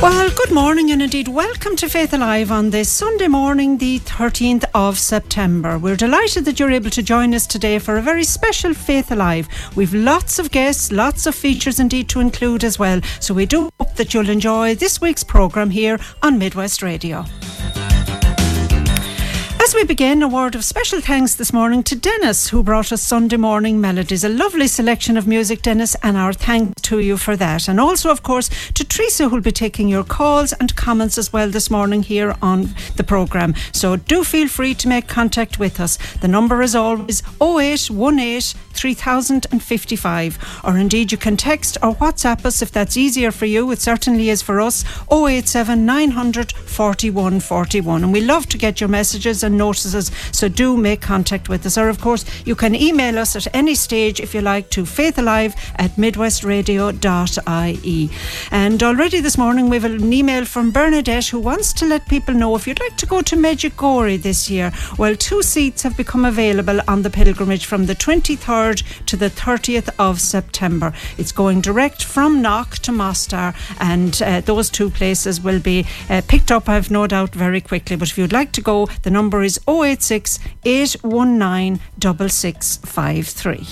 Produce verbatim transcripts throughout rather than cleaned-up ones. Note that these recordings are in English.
Well, good morning and indeed welcome to Faith Alive on this Sunday morning, the thirteenth of September. We're delighted that you're able to join us today for a very special Faith Alive. We've lots of guests, lots of features indeed to include as well. So we do hope that you'll enjoy this week's programme here on Midwest Radio. As we begin, a word of special thanks this morning to Dennis, who brought us Sunday Morning Melodies. A lovely selection of music, Dennis, and our thanks to you for that. And also, of course, to Teresa, who'll be taking your calls and comments as well this morning here on the programme. So do feel free to make contact with us. The number is always oh eight one eight, three thousand fifty-five. Or indeed, you can text or WhatsApp us if that's easier for you. It certainly is for us. oh eight seven, nine hundred, forty-one forty-one. And we love to get your messages and notices, so do make contact with us. Or of course you can email us at any stage if you like to faithalive at midwestradio dot I E. And already this morning we have an email from Bernadette, who wants to let people know if you'd like to go to Medjugorje this year, well, two seats have become available on the pilgrimage from the twenty-third to the thirtieth of September. It's going direct from Knock to Mostar, and uh, those two places will be uh, picked up, I've no doubt, very quickly. But if you'd like to go, the number is oh eight six, eight one nine, six six five three.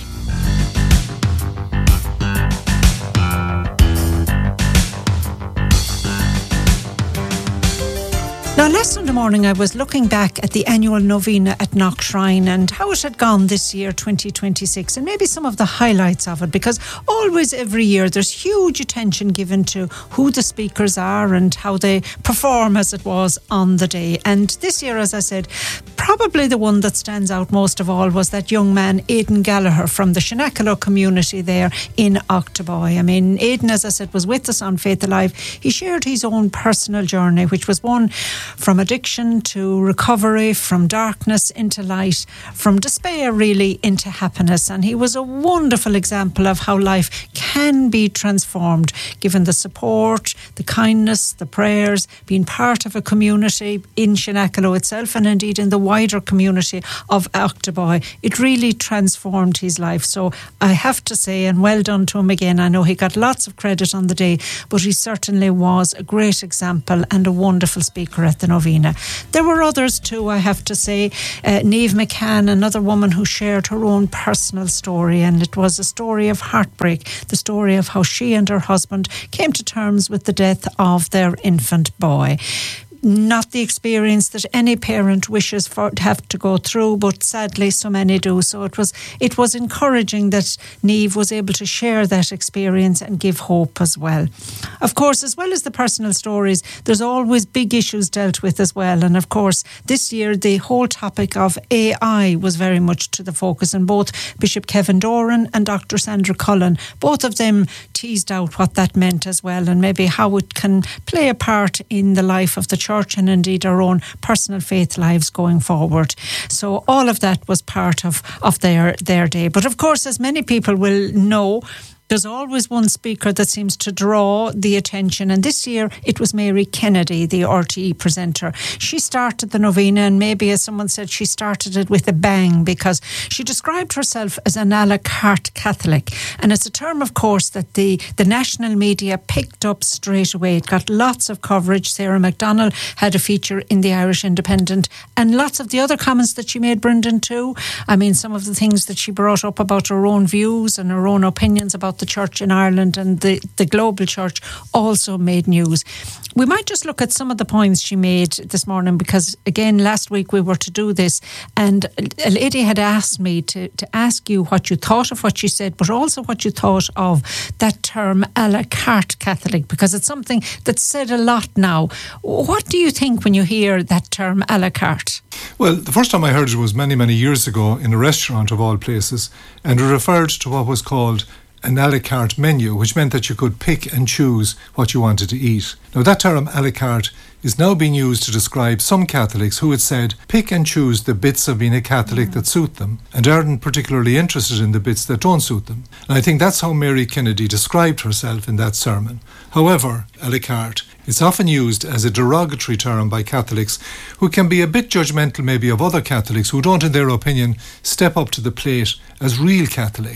Now, last Sunday morning I was looking back at the annual novena at Knock Shrine and how it had gone this year, twenty twenty-six, and maybe some of the highlights of it, because always every year there's huge attention given to who the speakers are and how they perform, as it was on the day. And this year, as I said, probably the one that stands out most of all was that young man Aidan Gallagher from the Shanakalo community there in Octoboy. I mean, Aidan, as I said, was with us on Faith Alive. He shared his own personal journey, which was one from addiction to recovery, from darkness into light, from despair really into happiness. And he was a wonderful example of how life can be transformed given the support, the kindness, the prayers, being part of a community in Shanakalo itself and indeed in the wider community of Octoboy. It really transformed his life. So I have to say, and well done to him again. I know he got lots of credit on the day, but he certainly was a great example and a wonderful speaker at the novena. There were others too, I have to say. Uh, Niamh McCann, another woman who shared her own personal story, and it was a story of heartbreak, the story of how she and her husband came to terms with the death of their infant boy. Not the experience that any parent wishes for to have to go through, but sadly so many do. So it was it was encouraging that Niamh was able to share that experience and give hope as well. Of course, as well as the personal stories, there's always big issues dealt with as well. And of course, this year the whole topic of A I was very much to the focus, and both Bishop Kevin Doran and Doctor Sandra Cullen, both of them teased out what that meant as well, and maybe how it can play a part in the life of the church and indeed our own personal faith lives going forward. So all of that was part of, of their, their day. But of course, as many people will know, there's always one speaker that seems to draw the attention, and this year it was Mary Kennedy, the R T E presenter. She started the novena, and maybe, as someone said, she started it with a bang, because she described herself as an a la carte Catholic, and it's a term, of course, that the, the national media picked up straight away. It got lots of coverage. Sarah McDonnell had a feature in the Irish Independent, and lots of the other comments that she made, Brendan, too. I mean, some of the things that she brought up about her own views and her own opinions about the church in Ireland and the, the global church also made news. We might just look at some of the points she made this morning, because again, last week we were to do this and a lady had asked me to, to ask you what you thought of what she said, but also what you thought of that term a la carte Catholic, because it's something that's said a lot now. What do you think when you hear that term a la carte? Well, the first time I heard it was many, many years ago in a restaurant of all places, and it referred to what was called an a la carte menu, which meant that you could pick and choose what you wanted to eat. Now, that term a la carte is now being used to describe some Catholics who had said pick and choose the bits of being a Catholic mm. that suit them and aren't particularly interested in the bits that don't suit them. And I think that's how Mary Kennedy described herself in that sermon. However, a la carte is often used as a derogatory term by Catholics who can be a bit judgmental maybe of other Catholics who don't, in their opinion, step up to the plate as real Catholics.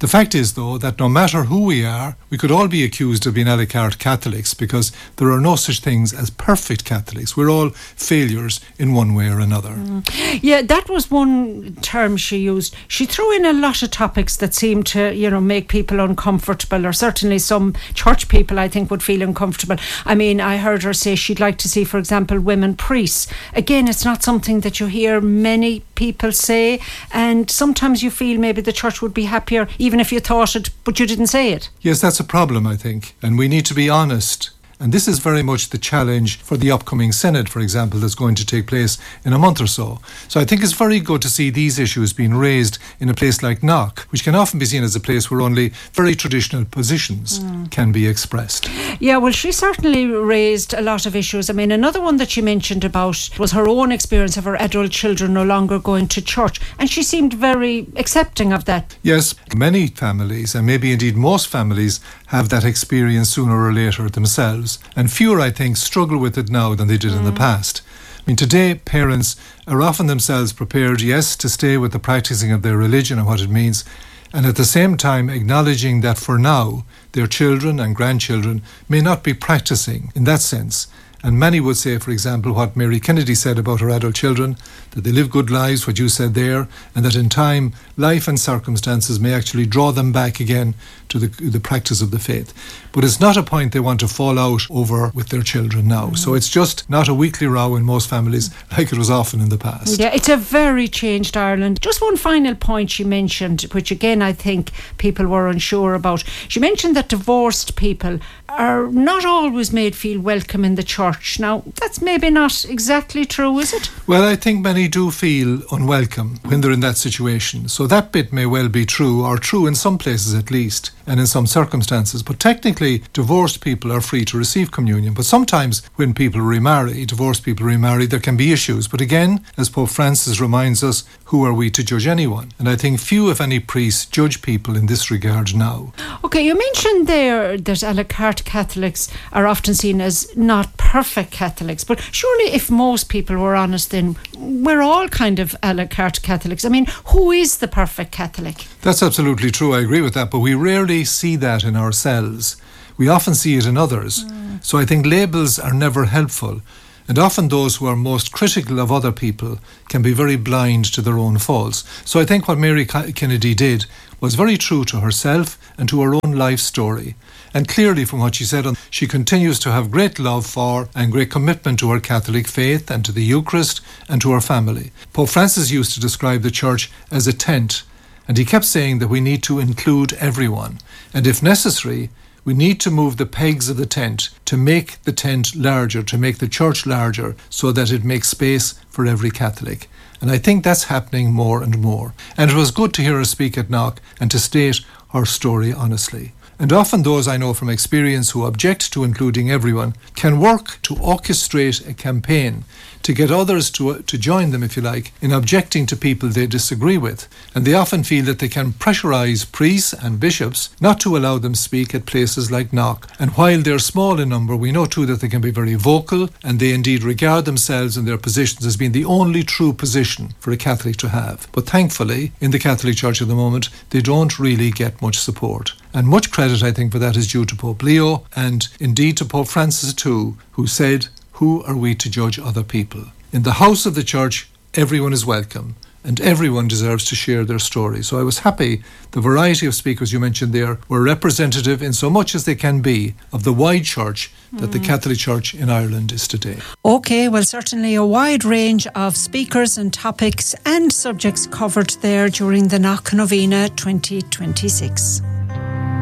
The fact is, though, that no matter who we are, we could all be accused of being a la carte Catholics, because there are no such things as perfect Catholics. We're all failures in one way or another. Mm. Yeah, that was one term she used. She threw in a lot of topics that seemed to, you know, make people uncomfortable, or certainly some church people, I think, would feel uncomfortable. I mean, I heard her say she'd like to see, for example, women priests. Again, it's not something that you hear many people say, and sometimes you feel maybe the church would be happier even if you thought it, but you didn't say it. Yes, that's a problem, I think, and we need to be honest. And this is very much the challenge for the upcoming Synod, for example, that's going to take place in a month or so. So I think it's very good to see these issues being raised in a place like Knock, which can often be seen as a place where only very traditional positions mm. can be expressed. Yeah, well, she certainly raised a lot of issues. I mean, another one that she mentioned about was her own experience of her adult children no longer going to church, and she seemed very accepting of that. Yes, many families, and maybe indeed most families, have that experience sooner or later themselves. And fewer, I think, struggle with it now than they did mm. in the past. I mean, today, parents are often themselves prepared, yes, to stay with the practicing of their religion and what it means, and at the same time acknowledging that for now, their children and grandchildren may not be practicing in that sense. And many would say, for example, what Mary Kennedy said about her adult children, that they live good lives, what you said there, and that in time, life and circumstances may actually draw them back again to the, the practice of the faith. But it's not a point they want to fall out over with their children now. Mm-hmm. So it's just not a weekly row in most families like it was often in the past. Yeah, it's a very changed Ireland. Just one final point she mentioned, which again I think people were unsure about. She mentioned that divorced people are not always made feel welcome in the church. Now, that's maybe not exactly true, is it? Well, I think many do feel unwelcome when they're in that situation. So that bit may well be true, or true in some places at least, and in some circumstances. But technically, divorced people are free to receive communion. But sometimes when people remarry, divorced people remarry, there can be issues. But again, as Pope Francis reminds us, who are we to judge anyone? And I think few, if any, priests judge people in this regard now. Okay, you mentioned there that a la carte Catholics are often seen as not perfect Catholics, but surely if most people were honest, then we're all kind of a la carte Catholics. I mean, who is the perfect Catholic? That's absolutely true, I agree with that, but we rarely see that in ourselves. We often see it in others. Mm. So I think labels are never helpful. And often those who are most critical of other people can be very blind to their own faults. So I think what Mary Kennedy did was very true to herself and to her own life story. And clearly from what she said, she continues to have great love for and great commitment to her Catholic faith and to the Eucharist and to her family. Pope Francis used to describe the church as a tent, and he kept saying that we need to include everyone. And if necessary, we need to move the pegs of the tent to make the tent larger, to make the church larger, so that it makes space for every Catholic. And I think that's happening more and more. And it was good to hear her speak at Knock and to state her story honestly. And often those I know from experience who object to including everyone can work to orchestrate a campaign to get others to to join them, if you like, in objecting to people they disagree with. And they often feel that they can pressurise priests and bishops not to allow them speak at places like Knock. And while they're small in number, we know too that they can be very vocal, and they indeed regard themselves and their positions as being the only true position for a Catholic to have. But thankfully, in the Catholic Church at the moment, they don't really get much support. And much credit, I think, for that is due to Pope Leo and indeed to Pope Francis too, who said, "Who are we to judge other people?" In the house of the church, everyone is welcome and everyone deserves to share their story. So I was happy the variety of speakers you mentioned there were representative in so much as they can be of the wide church that mm. the Catholic Church in Ireland is today. Okay, well, certainly a wide range of speakers and topics and subjects covered there during the Knock Novena twenty twenty-six.